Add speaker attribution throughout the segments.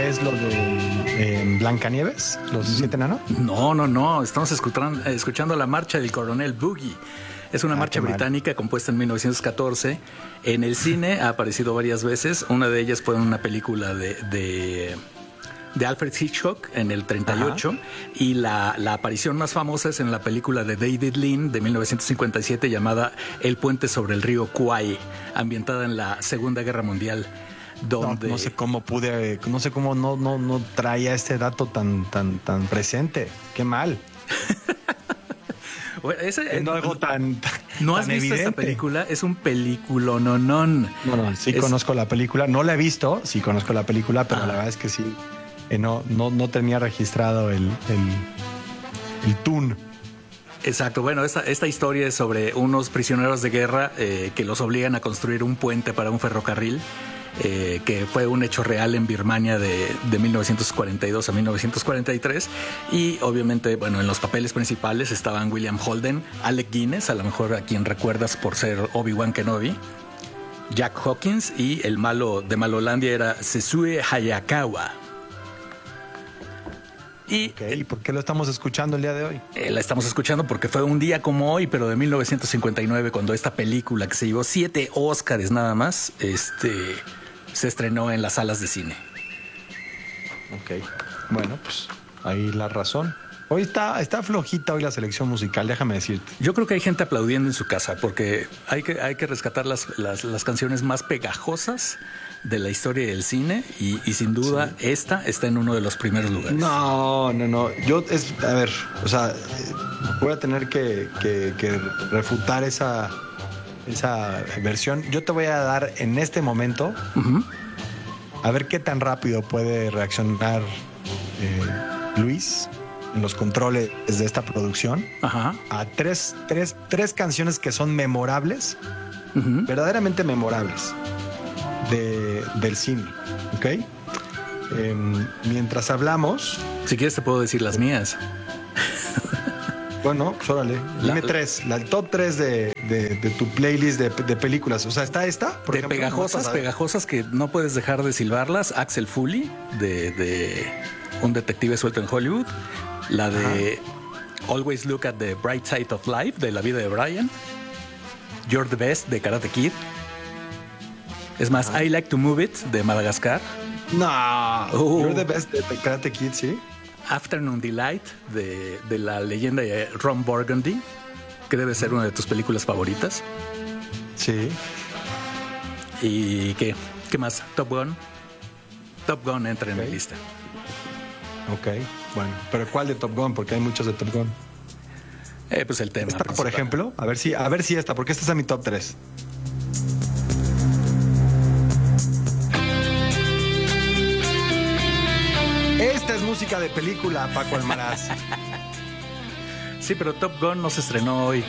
Speaker 1: es lo de Blancanieves, los 7 enanos?
Speaker 2: No. Estamos escuchando la marcha del Coronel Boogie. Es una marcha británica compuesta en 1914. En el cine ha aparecido varias veces. Una de ellas fue en una película de Alfred Hitchcock en el 38. Ajá. Y la aparición más famosa es en la película de David Lean de 1957 llamada El puente sobre el río Kwai, ambientada en la Segunda Guerra Mundial. Donde...
Speaker 1: No sé cómo no traía este dato tan presente. Qué mal.
Speaker 2: Bueno,
Speaker 1: no algo tan
Speaker 2: ¿No has
Speaker 1: tan
Speaker 2: visto
Speaker 1: evidente.
Speaker 2: esta película? Es un peliculononón.
Speaker 1: No, sí conozco la película. No la he visto, sí conozco la película, pero la verdad es que sí. No tenía registrado el tune.
Speaker 2: Exacto. Bueno, esta historia es sobre unos prisioneros de guerra que los obligan a construir un puente para un ferrocarril. Que fue un hecho real en Birmania de 1942 a 1943 y obviamente, bueno, en los papeles principales estaban William Holden, Alec Guinness, a lo mejor a quien recuerdas por ser Obi-Wan Kenobi, Jack Hawkins, y el malo de Malolandia era Sesue Hayakawa.
Speaker 1: ¿Y por qué lo estamos escuchando el día de hoy?
Speaker 2: La estamos escuchando porque fue un día como hoy, pero de 1959, cuando esta película que se llevó 7 Óscares nada más, se estrenó en las salas de cine.
Speaker 1: Ok. Bueno, pues ahí la razón. Hoy está flojita hoy la selección musical, déjame decirte.
Speaker 2: Yo creo que hay gente aplaudiendo en su casa porque hay que rescatar las canciones más pegajosas de la historia del cine y sin duda sí. Esta está en uno de los primeros lugares.
Speaker 1: No. Voy a tener que refutar esa versión. Yo te voy a dar en este momento a ver qué tan rápido puede reaccionar Luis en los controles de esta producción. Ajá. A tres canciones que son memorables, verdaderamente memorables del cine. ¿Ok? Mientras hablamos,
Speaker 2: si quieres te puedo decir las mías.
Speaker 1: Bueno, pues órale. Dime 3, el top 3 de tu playlist de películas. O sea, ¿está esta?
Speaker 2: Por ejemplo, pegajosas que no puedes dejar de silbarlas. Axel Foley, de Un detective suelto en Hollywood. La de Always Look at the Bright Side of Life, de La vida de Brian. You're the Best, de Karate Kid. Es más, I Like to Move It, de Madagascar.
Speaker 1: No, You're the Best, de Karate Kid, sí.
Speaker 2: Afternoon Delight, de la leyenda de Ron Burgundy, que debe ser una de tus películas favoritas.
Speaker 1: Sí.
Speaker 2: ¿Y qué más? Top Gun. Top Gun entra en mi lista.
Speaker 1: Ok, bueno. ¿Pero cuál de Top Gun? Porque hay muchos de Top Gun.
Speaker 2: Pues el tema
Speaker 1: Esta, por ejemplo, a ver si esta, porque esta es a mi top 3. Esta es música de película, Paco Almaraz.
Speaker 2: Sí, pero Top Gun no se estrenó hoy.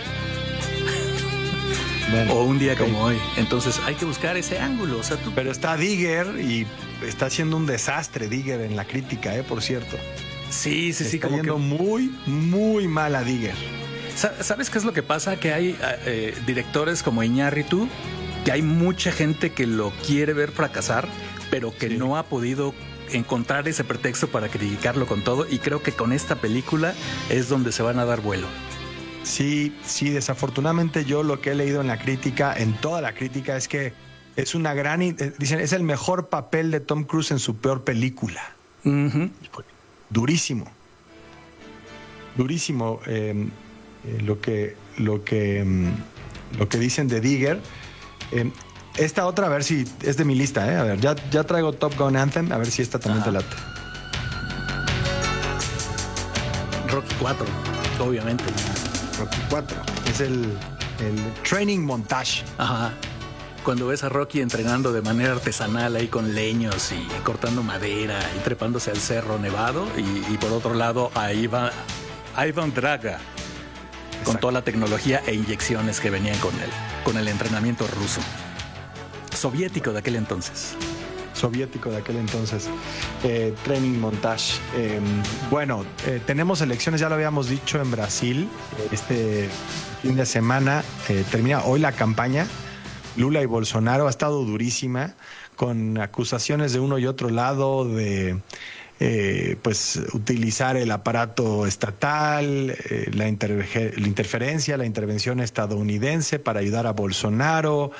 Speaker 2: Bueno, o un día como hoy. Entonces hay que buscar ese ángulo. O sea,
Speaker 1: Pero está Digger y está haciendo un desastre Digger en la crítica, por cierto.
Speaker 2: Sí.
Speaker 1: Está yendo muy, muy mal a Digger.
Speaker 2: ¿Sabes qué es lo que pasa? Que hay directores como Iñárritu, que hay mucha gente que lo quiere ver fracasar, pero que no ha podido encontrar ese pretexto para criticarlo con todo, y creo que con esta película es donde se van a dar vuelo.
Speaker 1: Sí, desafortunadamente yo lo que he leído en la crítica, en toda la crítica, es que es una gran... dicen, es el mejor papel de Tom Cruise en su peor película. Durísimo. Lo que dicen de Digger. Esta otra, a ver si es de mi lista, A ver, ya traigo Top Gun Anthem, a ver si esta también te late.
Speaker 2: Rocky 4, obviamente.
Speaker 1: Rocky 4. Es el training montage.
Speaker 2: Ajá. Cuando ves a Rocky entrenando de manera artesanal ahí con leños y cortando madera y trepándose al cerro nevado, y por otro lado ahí va Ivan Draga. Exacto. Con toda la tecnología e inyecciones que venían con el entrenamiento ruso. Soviético de aquel entonces. Training
Speaker 1: montage. Tenemos elecciones, ya lo habíamos dicho, en Brasil. Este fin de semana termina hoy la campaña. Lula y Bolsonaro ha estado durísima. con acusaciones de uno y otro lado de pues utilizar el aparato estatal, la interferencia, la intervención estadounidense para ayudar a Bolsonaro.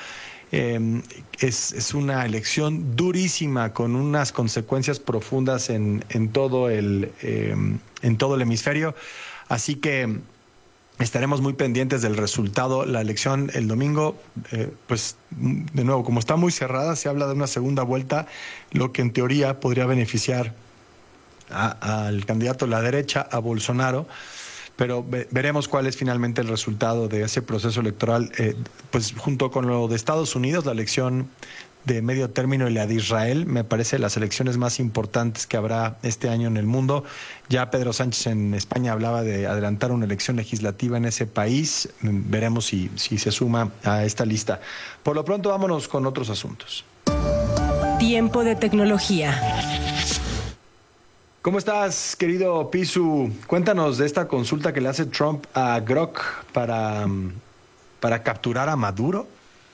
Speaker 1: Es una elección durísima con unas consecuencias profundas en todo el hemisferio. Así que estaremos muy pendientes del resultado. La elección el domingo, pues de nuevo, como está muy cerrada, se habla de una segunda vuelta, lo que en teoría podría beneficiar al candidato de la derecha, a Bolsonaro. Pero veremos cuál es finalmente el resultado de ese proceso electoral, pues junto con lo de Estados Unidos, la elección de medio término y la de Israel, me parece las elecciones más importantes que habrá este año en el mundo. Ya Pedro Sánchez en España hablaba de adelantar una elección legislativa en ese país. Veremos si se suma a esta lista. Por lo pronto, vámonos con otros asuntos.
Speaker 3: Tiempo de tecnología.
Speaker 1: ¿Cómo estás, querido Pisu? Cuéntanos de esta consulta que le hace Trump a Grok para capturar a Maduro.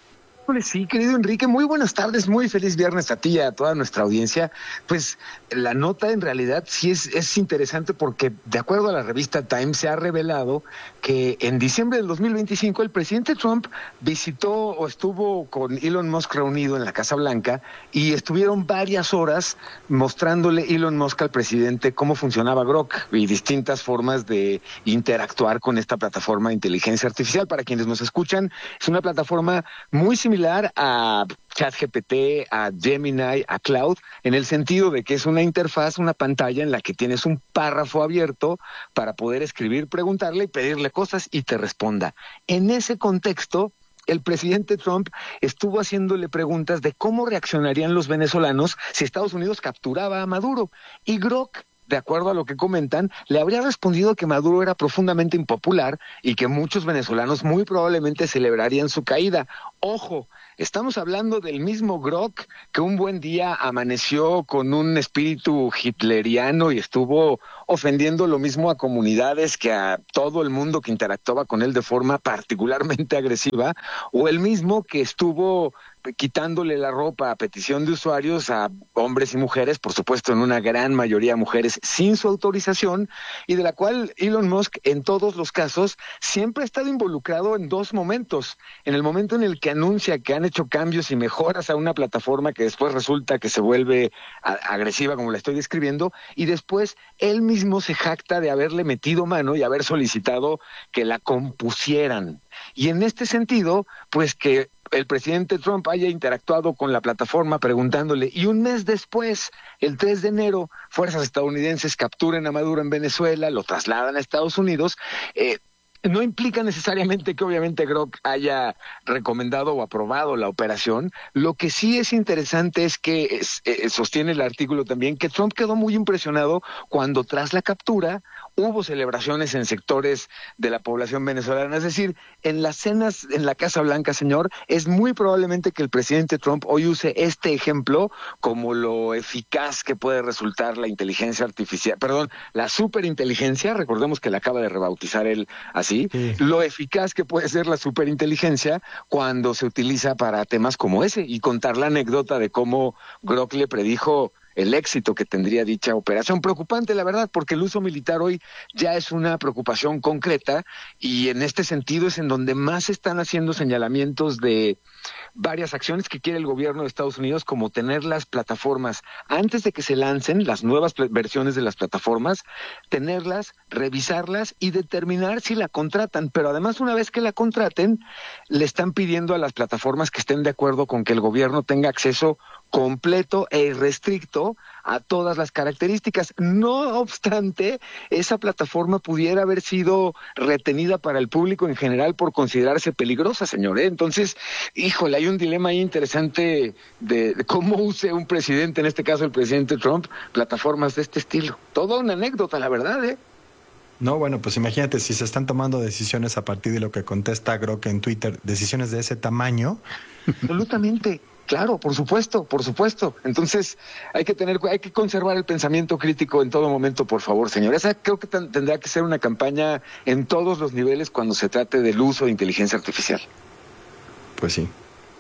Speaker 4: Sí, querido Enrique, muy buenas tardes, muy feliz viernes a ti y a toda nuestra audiencia. Pues la nota en realidad sí es interesante porque de acuerdo a la revista Time se ha revelado que en diciembre del 2025 el presidente Trump visitó o estuvo con Elon Musk reunido en la Casa Blanca y estuvieron varias horas mostrándole Elon Musk al presidente cómo funcionaba Grok y distintas formas de interactuar con esta plataforma de inteligencia artificial. Para quienes nos escuchan, es una plataforma muy similar a ChatGPT, a Gemini, a Cloud, en el sentido de que es una interfaz, una pantalla en la que tienes un párrafo abierto para poder escribir, preguntarle y pedirle cosas y te responda. En ese contexto, el presidente Trump estuvo haciéndole preguntas de cómo reaccionarían los venezolanos si Estados Unidos capturaba a Maduro. Y Grok, de acuerdo a lo que comentan, le habría respondido que Maduro era profundamente impopular y que muchos venezolanos muy probablemente celebrarían su caída. Ojo, estamos hablando del mismo Grok que un buen día amaneció con un espíritu hitleriano y estuvo ofendiendo lo mismo a comunidades que a todo el mundo que interactuaba con él de forma particularmente agresiva, o el mismo que estuvo quitándole la ropa a petición de usuarios a hombres y mujeres, por supuesto en una gran mayoría mujeres sin su autorización, y de la cual Elon Musk en todos los casos siempre ha estado involucrado en dos momentos. En el momento en el que anuncia que han hecho cambios y mejoras a una plataforma que después resulta que se vuelve agresiva como la estoy describiendo, y después él mismo se jacta de haberle metido mano y haber solicitado que la compusieran. Y en este sentido, pues que el presidente Trump haya interactuado con la plataforma preguntándole, y un mes después, el 3 de enero, fuerzas estadounidenses capturan a Maduro en Venezuela, lo trasladan a Estados Unidos, no implica necesariamente que obviamente Grok haya recomendado o aprobado la operación. Lo que sí es interesante es que sostiene el artículo también que Trump quedó muy impresionado cuando tras la captura hubo celebraciones en sectores de la población venezolana. Es decir, en las cenas en la Casa Blanca, señor, es muy probablemente que el presidente Trump hoy use este ejemplo como lo eficaz que puede resultar la inteligencia artificial, la superinteligencia, recordemos que la acaba de rebautizar él así, sí. Lo eficaz que puede ser la superinteligencia cuando se utiliza para temas como ese, y contar la anécdota de cómo Grok le predijo el éxito que tendría dicha operación. Preocupante, la verdad, porque el uso militar hoy ya es una preocupación concreta, y en este sentido es en donde más se están haciendo señalamientos de varias acciones que quiere el gobierno de Estados Unidos, como tener las plataformas antes de que se lancen las nuevas versiones de las plataformas, tenerlas, revisarlas y determinar si la contratan. Pero además, una vez que la contraten, le están pidiendo a las plataformas que estén de acuerdo con que el gobierno tenga acceso completo e irrestricto a todas las características. No obstante, esa plataforma pudiera haber sido retenida para el público en general por considerarse peligrosa, señor. Entonces, híjole, hay un dilema ahí interesante de cómo use un presidente, en este caso el presidente Trump, plataformas de este estilo. Toda una anécdota, la verdad,
Speaker 1: No, bueno, pues imagínate si se están tomando decisiones a partir de lo que contesta Grok en Twitter, decisiones de ese tamaño.
Speaker 4: Absolutamente. Claro, por supuesto. Entonces, hay que conservar el pensamiento crítico en todo momento, por favor, señor. Esa creo que tendrá que ser una campaña en todos los niveles cuando se trate del uso de inteligencia artificial.
Speaker 1: Pues sí.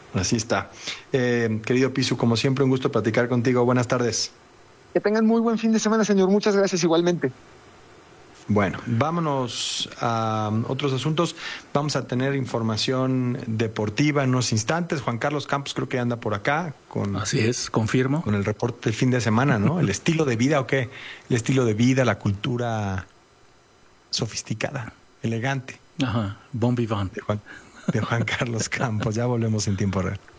Speaker 1: Así está. Querido Pisu, como siempre, un gusto platicar contigo. Buenas tardes.
Speaker 4: Que tengan muy buen fin de semana, señor. Muchas gracias igualmente.
Speaker 1: Bueno, vámonos a otros asuntos. Vamos a tener información deportiva en unos instantes. Juan Carlos Campos creo que anda por acá.
Speaker 2: Así es, confirmo.
Speaker 1: Con el reporte del fin de semana, ¿no? El estilo de vida, ¿o qué? El estilo de vida, la cultura sofisticada, elegante.
Speaker 2: Ajá, bon vivant.
Speaker 1: De Juan Carlos Campos. Ya volvemos en tiempo real.